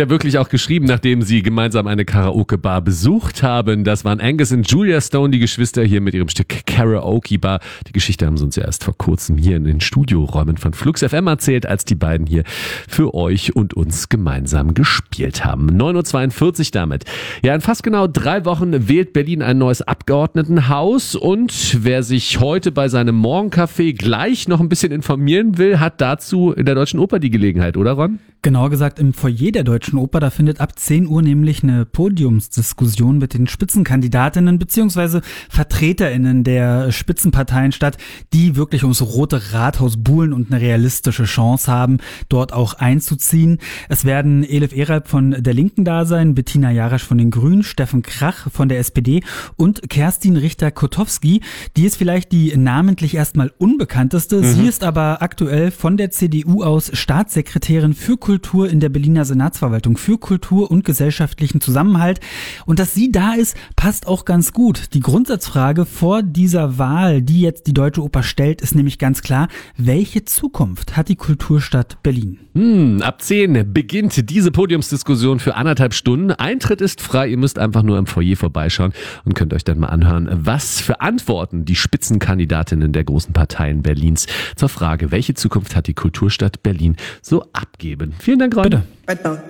ja wirklich auch geschrieben, nachdem sie gemeinsam eine Karaoke-Bar besucht haben. Das waren Angus und Julia Stone, die Geschwister, hier mit ihrem Stück Karaoke Bar. Die Geschichte haben sie uns ja erst vor kurzem hier in den Studioräumen von Flux FM erzählt, als die beiden hier für euch und uns gemeinsam gespielt haben. 9.42 Uhr damit. Ja, in fast genau 3 Wochen wählt Berlin ein neues Abgeordnetenhaus und wer sich heute bei seinem Morgenkaffee gleich noch ein bisschen informieren will, hat dazu in der Deutschen Oper die Gelegenheit, oder Ron? Genauer gesagt im Foyer der Deutschen Oper, da findet ab 10 Uhr nämlich eine Podiumsdiskussion mit den Spitzenkandidatinnen bzw. VertreterInnen der Spitzenparteien statt, die wirklich ums Rote Rathaus buhlen und eine realistische Chance haben, dort auch einzuziehen. Es werden Elif Eralp von der Linken da sein, Bettina Jarasch von den Grünen, Steffen Krach von der SPD und Kerstin Richter-Kotowski. Die ist vielleicht die namentlich erstmal unbekannteste. Sie ist aber aktuell von der CDU aus Staatssekretärin für Kultur in der Berliner Senatsverwaltung, für Kultur und gesellschaftlichen Zusammenhalt. Und dass sie da ist, passt auch ganz gut. Die Grundsatzfrage vor dieser Wahl, die jetzt die Deutsche Oper stellt, ist nämlich ganz klar: Welche Zukunft hat die Kulturstadt Berlin? Ab 10 beginnt diese Podiumsdiskussion für 1,5 Stunden. Eintritt ist frei, ihr müsst einfach nur im Foyer vorbeischauen und könnt euch dann mal anhören, was für Antworten die Spitzenkandidatinnen der großen Parteien Berlins zur Frage, welche Zukunft hat die Kulturstadt Berlin, so abgeben. Vielen Dank, Ron. Bitte.